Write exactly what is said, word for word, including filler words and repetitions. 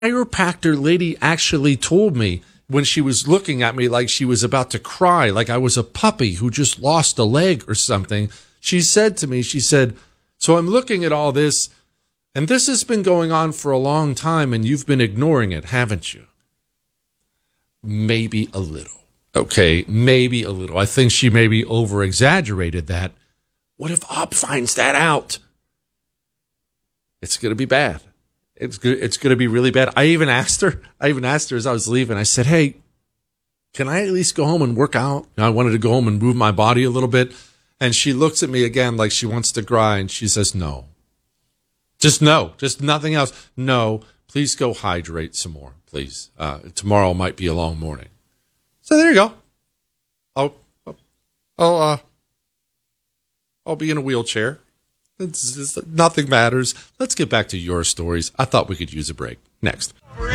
chiropractor lady actually told me when she was looking at me like she was about to cry, like I was a puppy who just lost a leg or something. She said to me, she said, so I'm looking at all this, and this has been going on for a long time, and you've been ignoring it, haven't you? Maybe a little. Okay, maybe a little. I think she maybe over-exaggerated that. What if Ob finds that out? It's going to be bad. It's good. It's going to be really bad. I even asked her, I even asked her as I was leaving, I said, hey, can I at least go home and work out? I wanted to go home and move my body a little bit. And she looks at me again like she wants to cry, and she says, no. Just no. Just nothing else. No, please go hydrate some more, please. Uh, tomorrow might be a long morning. So there you go. I'll, I'll, uh, I'll be in a wheelchair. It's, it's, nothing matters. Let's get back to your stories. I thought we could use a break. Next.